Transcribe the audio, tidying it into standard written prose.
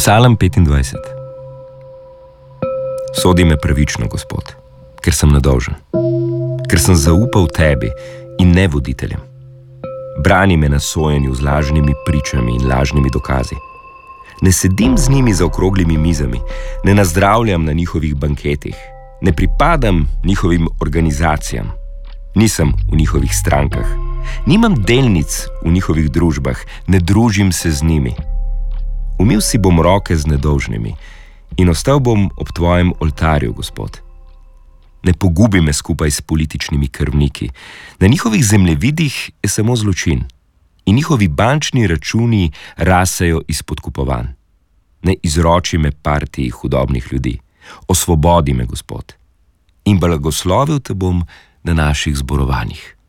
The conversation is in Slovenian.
Psalm 25. Sodi me pravično, Gospod, ker sem nedolžen, ker sem zaupal tebi in ne voditeljem. Brani me na sojenju z lažnimi pričami in lažnimi dokazi. Ne sedim z njimi za okroglimi mizami, ne nazdravljam na njihovih banketih, ne pripadam njihovim organizacijam, nisem v njihovih strankah, nimam delnic v njihovih družbah, ne družim se z njimi. Umil si bom roke z nedolžnimi in ostal bom ob tvojem oltarju, Gospod. Ne pogubi me skupaj s političnimi krvniki. Na njihovih zemljevidih je samo zločin in njihovi bančni računi rasejo iz podkupovanj. Ne izroči me partiji hudobnih ljudi. Osvobodi me, Gospod, in blagoslovil te bom na naših zborovanjih.